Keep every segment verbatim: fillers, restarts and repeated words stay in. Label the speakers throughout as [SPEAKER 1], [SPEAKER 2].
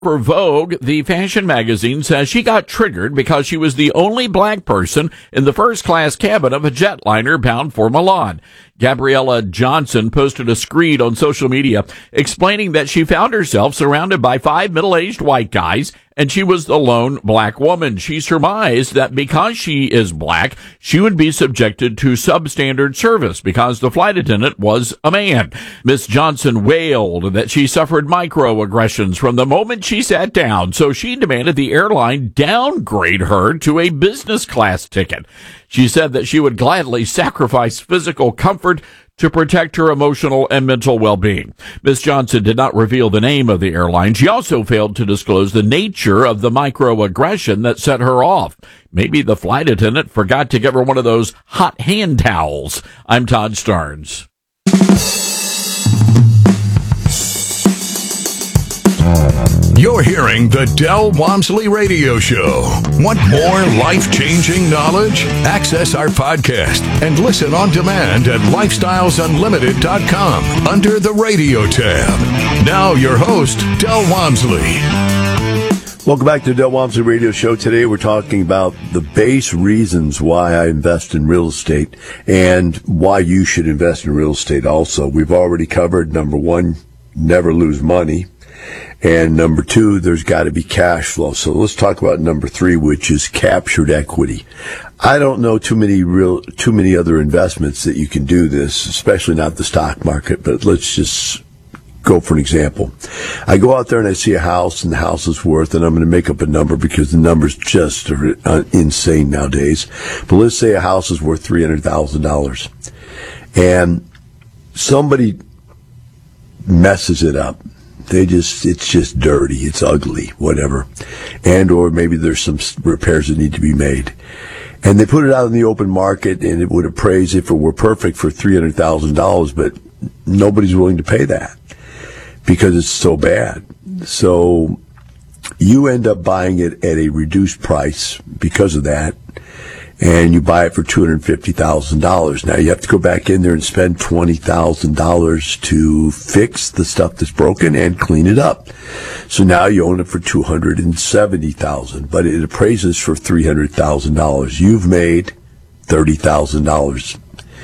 [SPEAKER 1] For Vogue, the fashion magazine says she got triggered because she was the only black person in the first-class cabin of a jetliner bound for Milan. Gabriella Johnson posted a screed on social media explaining that she found herself surrounded by five middle-aged white guys and she was the lone black woman. She surmised that because she is black, she would be subjected to substandard service because the flight attendant was a man. Miss Johnson wailed that she suffered microaggressions from the moment she sat down, so she demanded the airline downgrade her to a business class ticket. She said that she would gladly sacrifice physical comfort to protect her emotional and mental well-being. Miz Johnson did not reveal the name of the airline. She also failed to disclose the nature of the microaggression that set her off. Maybe the flight attendant forgot to give her one of those hot hand towels. I'm Todd Starnes.
[SPEAKER 2] You're hearing the Del Walmsley Radio Show. Want more life-changing knowledge? Access our podcast and listen on demand at lifestyles unlimited dot com under the radio tab. Now your host, Del Walmsley.
[SPEAKER 3] Welcome back to the Del Walmsley Radio Show. Today we're talking about the base reasons why I invest in real estate and why you should invest in real estate also. We've already covered number one, never lose money. And number two, there's got to be cash flow. So let's talk about number three, which is captured equity. I don't know too many real, too many other investments that you can do this, especially not the stock market, but let's just go for an example. I go out there and I see a house and the house is worth, and I'm going to make up a number because the numbers just are insane nowadays. But let's say a house is worth three hundred thousand dollars and somebody messes it up. They just, it's just dirty, it's ugly, whatever. And or maybe there's some repairs that need to be made. And they put it out in the open market and it would appraise if it were perfect for three hundred thousand dollars, but nobody's willing to pay that because it's so bad. So you end up buying it at a reduced price because of that. And you buy it for two hundred fifty thousand dollars. Now you have to go back in there and spend twenty thousand dollars to fix the stuff that's broken and clean it up. So now you own it for two hundred seventy thousand dollars, but it appraises for three hundred thousand dollars. You've made thirty thousand dollars.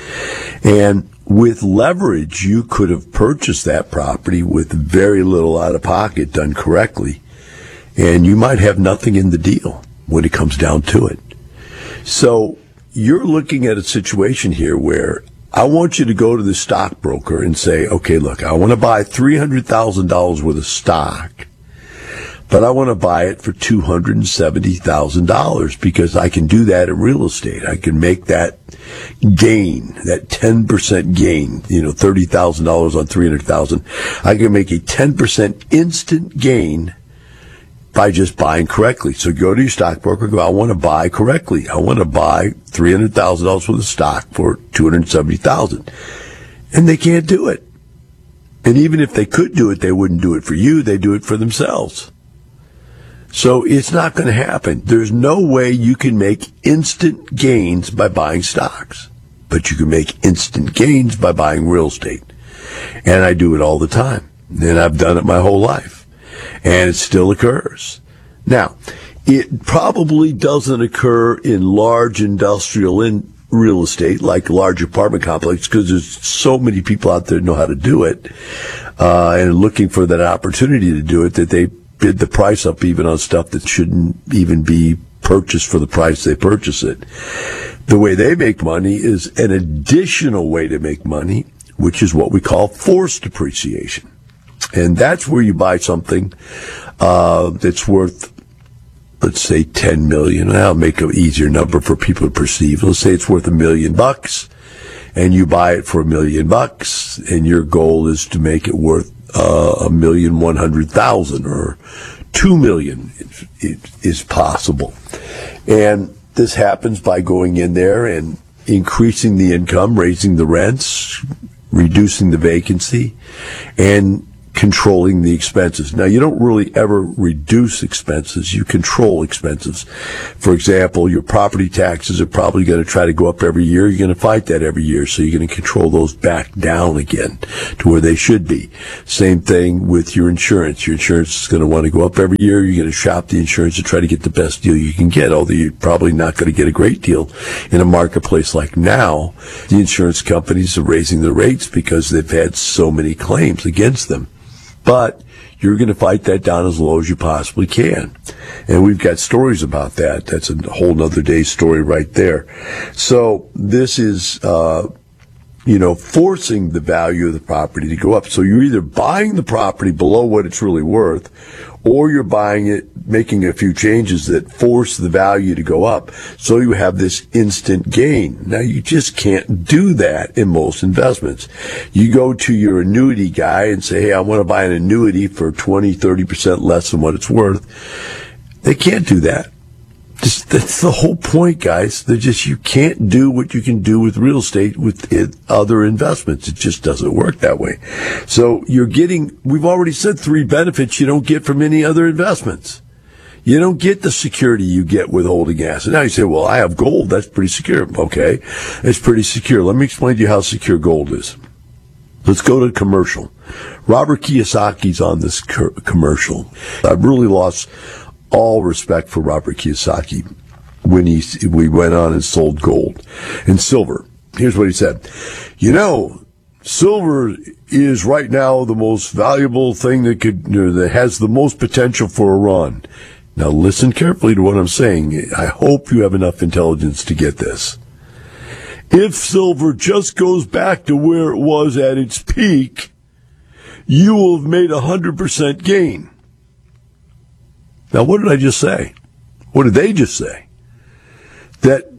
[SPEAKER 3] And with leverage, you could have purchased that property with very little out of pocket done correctly. And you might have nothing in the deal when it comes down to it. So you're looking at a situation here where I want you to go to the stockbroker and say, okay, look, I want to buy three hundred thousand dollars worth of stock, but I want to buy it for two hundred seventy thousand dollars because I can do that in real estate. I can make that gain, that ten percent gain, you know, thirty thousand dollars on three hundred thousand dollars. I can make a ten percent instant gain by just buying correctly. So go to your stockbroker, go, I want to buy correctly. I want to buy three hundred thousand dollars worth of stock for two hundred seventy thousand dollars. And they can't do it. And even if they could do it, they wouldn't do it for you. They do it for themselves. So it's not going to happen. There's no way you can make instant gains by buying stocks. But you can make instant gains by buying real estate. And I do it all the time. And I've done it my whole life. And it still occurs. Now, it probably doesn't occur in large industrial in real estate, like large apartment complexes, because there's so many people out there that know how to do it, uh, and looking for that opportunity to do it, that they bid the price up even on stuff that shouldn't even be purchased for the price they purchase it. The way they make money is an additional way to make money, which is what we call forced depreciation. And that's where you buy something uh, that's worth, let's say, ten million dollars. I'll make an easier number for people to perceive. Let's say it's worth a million bucks, and you buy it for a million bucks, and your goal is to make it worth uh, a million one hundred thousand or two million. It, it is possible, and this happens by going in there and increasing the income, raising the rents, reducing the vacancy, and controlling the expenses. Now, you don't really ever reduce expenses. You control expenses. For example, your property taxes are probably going to try to go up every year. You're going to fight that every year. So you're going to control those back down again to where they should be. Same thing with your insurance. Your insurance is going to want to go up every year. You're going to shop the insurance to try to get the best deal you can get, although you're probably not going to get a great deal in a marketplace like now. The insurance companies are raising their rates because they've had so many claims against them. But you're going to fight that down as low as you possibly can. And we've got stories about that. That's a whole nother day's story right there. So this is, uh, you know, forcing the value of the property to go up. So you're either buying the property below what it's really worth, or you're buying it, making a few changes that force the value to go up. So you have this instant gain. Now, you just can't do that in most investments. You go to your annuity guy and say, hey, I want to buy an annuity for twenty, thirty percent less than what it's worth. They can't do that. Just, that's the whole point, guys. They're just, you can't do what you can do with real estate with it, other investments. It just doesn't work that way. So you're getting, we've already said three benefits you don't get from any other investments. You don't get the security you get with holding assets. Now you say, well, I have gold. That's pretty secure. Okay. It's pretty secure. Let me explain to you how secure gold is. Let's go to commercial. Robert Kiyosaki's on this co- commercial. I've really lost all respect for Robert Kiyosaki when he we went on and sold gold and silver. Here's what he said. You know, silver is right now the most valuable thing that could, you know, that has the most potential for a run. Now listen carefully to what I'm saying. I hope you have enough intelligence to get this. If silver just goes back to where it was at its peak, you will have made a one hundred percent gain. Now, what did I just say? What did they just say? That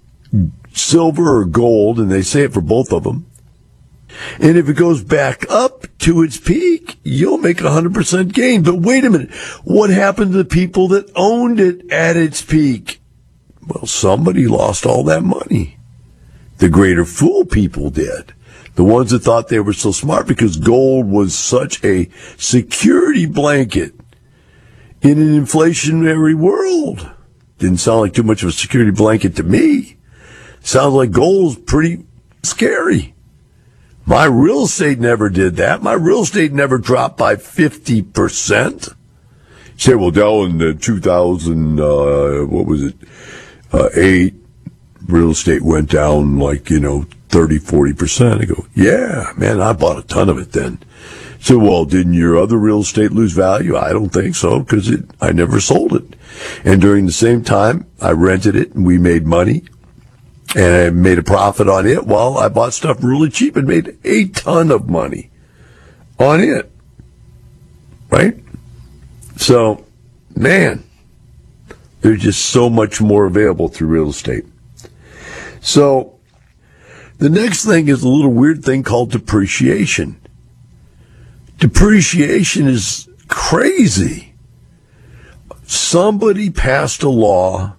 [SPEAKER 3] silver or gold, and they say it for both of them, and if it goes back up to its peak, you'll make a one hundred percent gain. But wait a minute. What happened to the people that owned it at its peak? Well, somebody lost all that money. The greater fool people did. The ones that thought they were so smart because gold was such a security blanket in an inflationary world. Didn't sound like too much of a security blanket to me. Sounds like gold's pretty scary. My real estate never did that. My real estate never dropped by fifty percent. You say, well, Dell, in the two thousand, uh, what was it, uh, eight, real estate went down like, you know, thirty, forty percent. I go, yeah, man, I bought a ton of it then. So, well, didn't your other real estate lose value? I don't think so, because it, I never sold it. And during the same time, I rented it, and we made money, and I made a profit on it while I bought stuff really cheap and made a ton of money on it. Right? So, man, there's just so much more available through real estate. So, the next thing is a little weird thing called depreciation. Depreciation is crazy. Somebody passed a law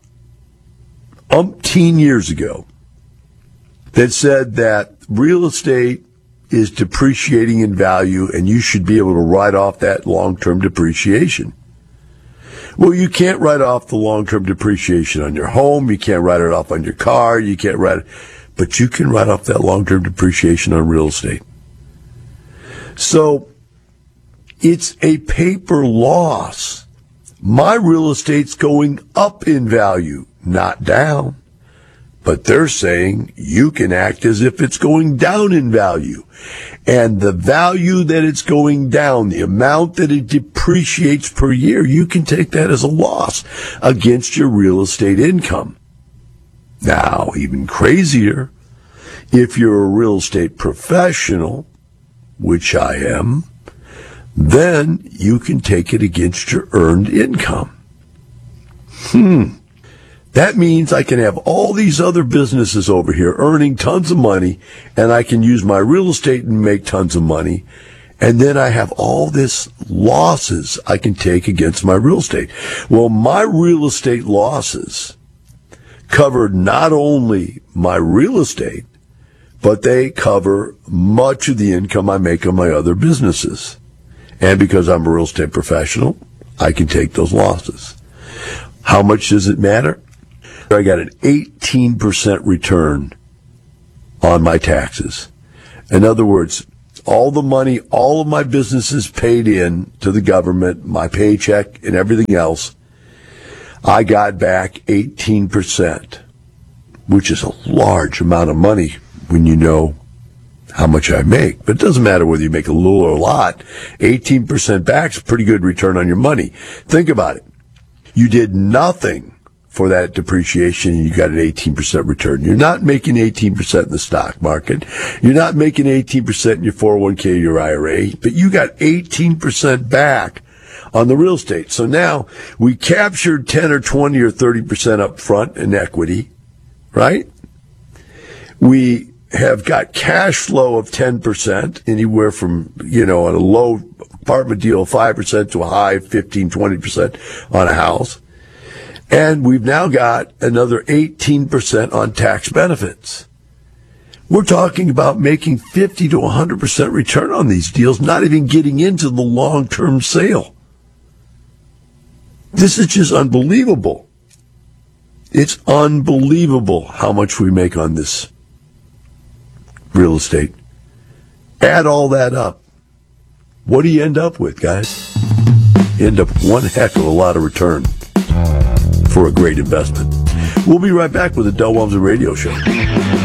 [SPEAKER 3] umpteen years ago that said that real estate is depreciating in value and you should be able to write off that long-term depreciation. Well, you can't write off the long-term depreciation on your home. You can't write it off on your car. You can't write it, but you can write off that long-term depreciation on real estate. So, it's a paper loss. My real estate's going up in value, not down. But they're saying you can act as if it's going down in value. And the value that it's going down, the amount that it depreciates per year, you can take that as a loss against your real estate income. Now, even crazier, if you're a real estate professional, which I am, then you can take it against your earned income. Hmm. That means I can have all these other businesses over here earning tons of money, and I can use my real estate and make tons of money, and then I have all this losses I can take against my real estate. Well, my real estate losses cover not only my real estate, but they cover much of the income I make on my other businesses. And because I'm a real estate professional, I can take those losses. How much does it matter? I got an eighteen percent return on my taxes. In other words, all the money, all of my businesses paid in to the government, my paycheck and everything else, I got back eighteen percent, which is a large amount of money when you know how much I make. But it doesn't matter whether you make a little or a lot. eighteen percent back is a pretty good return on your money. Think about it. You did nothing for that depreciation and you got an eighteen percent return. You're not making eighteen percent in the stock market. You're not making eighteen percent in your four oh one k, your I R A, but you got eighteen percent back on the real estate. So now we captured ten or twenty or thirty percent up front in equity, right? We have got cash flow of ten percent, anywhere from, you know, on a low apartment deal, five percent to a high fifteen, twenty percent on a house. And we've now got another eighteen percent on tax benefits. We're talking about making fifty to one hundred percent return on these deals, not even getting into the long-term sale. This is just unbelievable. It's unbelievable how much we make on this real estate. Add all that up. What do you end up with, guys? You end up with one heck of a lot of return for a great investment. We'll be right back with the Del Walmsley Radio Show.